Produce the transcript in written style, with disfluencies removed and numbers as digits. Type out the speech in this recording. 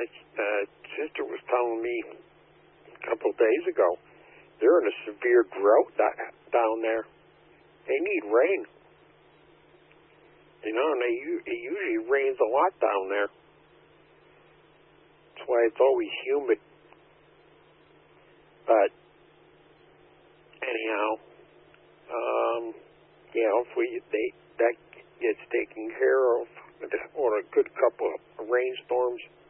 my sister was telling me a couple of days ago, they're in a severe drought down there. They need rain. You know, and it usually rains a lot down there. That's why it's always humid. But anyhow, yeah, hopefully that gets taken care of, or a good couple of rainstorms.